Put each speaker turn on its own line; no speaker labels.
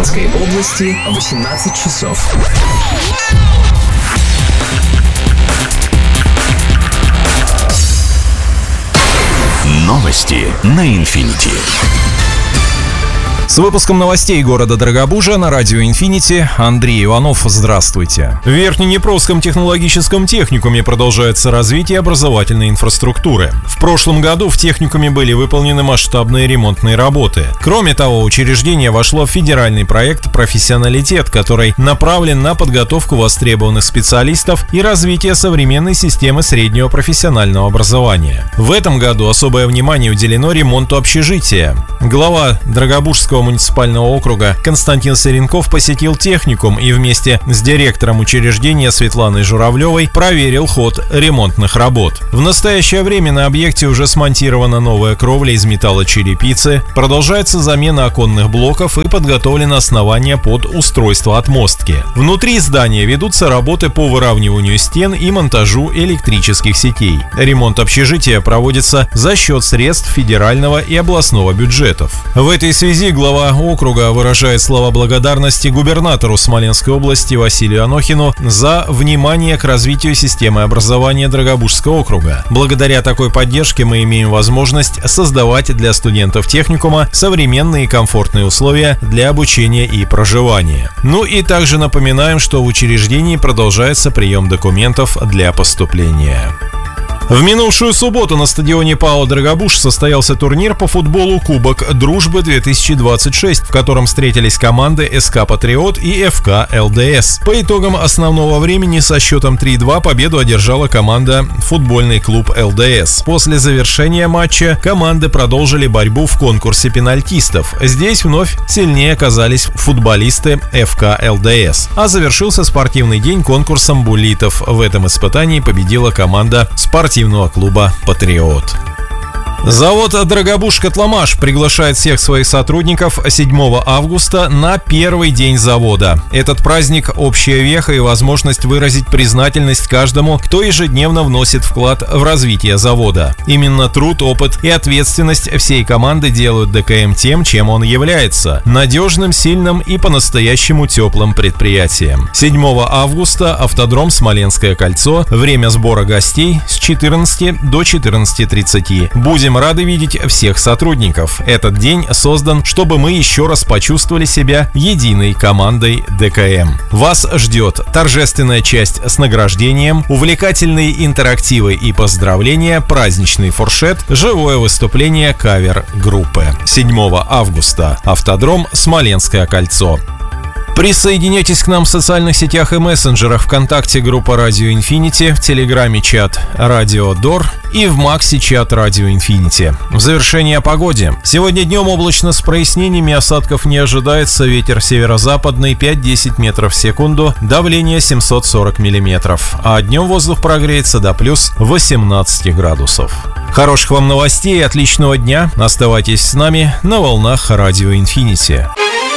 Смоленской области 18 часов.
Новости на Инфинити.
С выпуском новостей города Дорогобужа на радио «Инфинити» Андрей Иванов. Здравствуйте. В Верхнеднепровском технологическом техникуме продолжается развитие образовательной инфраструктуры. В прошлом году в техникуме были выполнены масштабные ремонтные работы. Кроме того, учреждение вошло в федеральный проект «Профессионалитет», который направлен на подготовку востребованных специалистов и развитие современной системы среднего профессионального образования. В этом году особое внимание уделено ремонту общежития. Глава Дорогобужского муниципального округа Константин Сыренков посетил техникум и вместе с директором учреждения Светланой Журавлевой проверил ход ремонтных работ. В настоящее время на объекте уже смонтирована новая кровля из металлочерепицы, продолжается замена оконных блоков и подготовлено основание под устройство отмостки. Внутри здания ведутся работы по выравниванию стен и монтажу электрических сетей. Ремонт общежития проводится за счет средств федерального и областного бюджетов. В этой связи глава округа выражает слова благодарности губернатору Смоленской области Василию Анохину за внимание к развитию системы образования Дорогобужского округа. Благодаря такой поддержке мы имеем возможность создавать для студентов техникума современные и комфортные условия для обучения и проживания. Ну и также напоминаем, что в учреждении продолжается прием документов для поступления. В минувшую субботу на стадионе ПАО «Дорогобуж» состоялся турнир по футболу «Кубок Дружбы-2026», в котором встретились команды СК «Патриот» и ФК ЛДС. По итогам основного времени со счетом 3-2 победу одержала команда «Футбольный клуб ЛДС». После завершения матча команды продолжили борьбу в конкурсе пенальтистов. Здесь вновь сильнее оказались футболисты ФК ЛДС. А завершился спортивный день конкурсом буллитов. В этом испытании победила команда спортивного клуба «Патриот». Завод «Дорогобуж-Котломаш» приглашает всех своих сотрудников 7 августа на первый день завода. Этот праздник – общая веха и возможность выразить признательность каждому, кто ежедневно вносит вклад в развитие завода. Именно труд, опыт и ответственность всей команды делают ДКМ тем, чем он является – надежным, сильным и по-настоящему теплым предприятием. 7 августа автодром «Смоленское кольцо». Время сбора гостей с 14 до 14:30. Будем рады видеть всех сотрудников. Этот день создан, чтобы мы еще раз почувствовали себя единой командой ДКМ. Вас ждет торжественная часть с награждением, увлекательные интерактивы и поздравления, праздничный фуршет, живое выступление кавер-группы. 7 августа. Автодром «Смоленское кольцо». Присоединяйтесь к нам в социальных сетях и мессенджерах: ВКонтакте группа Радио Инфинити, в Телеграме чат Радио Дор и в Максе чат Радио Инфинити. В завершение о погоде. Сегодня днем облачно с прояснениями, осадков не ожидается, ветер северо-западный 5-10 метров в секунду, давление 740 миллиметров, а днем воздух прогреется до плюс 18 градусов. Хороших вам новостей и отличного дня, оставайтесь с нами на волнах Радио Инфинити.